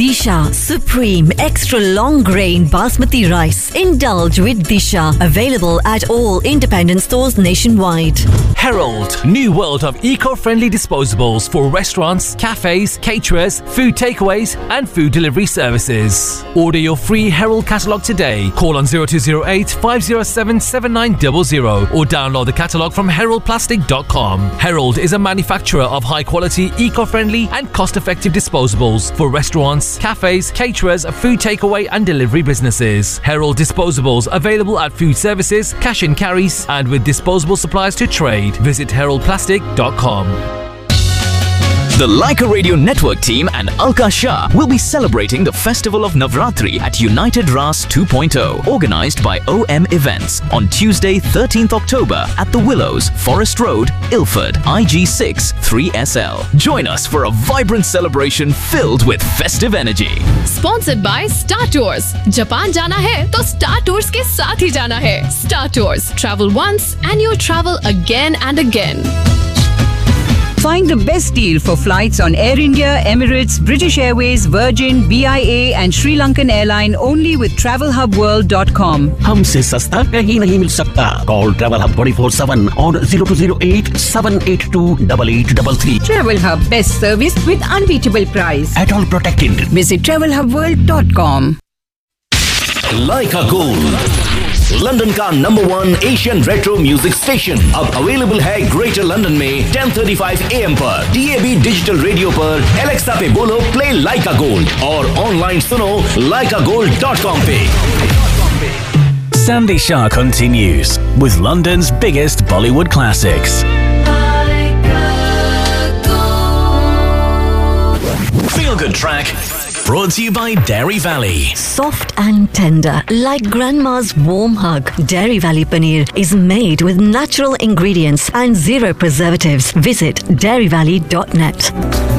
Disha Supreme Extra Long Grain Basmati Rice. Indulge with Disha. Available at all independent stores nationwide. Herald, new world of eco-friendly disposables for restaurants, cafes, caterers, food takeaways and food delivery services. Order your free Herald catalogue today. Call on 0208 507 7900 or download the catalogue from heraldplastic.com. Herald is a manufacturer of high-quality, eco-friendly and cost-effective disposables for restaurants, cafes, caterers, food takeaway and delivery businesses. Herald disposables available at food services, cash and carries and with disposable supplies to trade. Visit heraldplastic.com. The Leica Radio Network team and Alka Shah will be celebrating the Festival of Navratri at United Ras 2.0, organized by OM Events on Tuesday, 13th October at The Willows, Forest Road, Ilford, IG6 3SL. Join us for a vibrant celebration filled with festive energy. Sponsored by Star Tours. Japan जाना है तो Star Tours के साथ ही जाना है. Star Tours. Travel once and you'll travel again and again. Find the best deal for flights on Air India, Emirates, British Airways, Virgin, BIA and Sri Lankan Airline only with TravelHubWorld.com. हमसे सस्ता कहीं नहीं मिल सकता. Call Travel Hub 24/7 on 0208 782 8833. Travel Hub, best service with unbeatable price. At all protected. Visit TravelHubWorld.com. Leica Gold, London का number 1 Asian retro music station अब available है greater London में 10:35 AM पर DAB डिजिटल रेडियो पर Alexa पे बोलो play लाइका gold और online सुनो laikagold.com पे. Sandy Shah continues with London's biggest Bollywood classics. Feel Good Track brought to you by Dairy Valley. Soft and tender, like grandma's warm hug. Dairy Valley Paneer is made with natural ingredients and zero preservatives. Visit dairyvalley.net.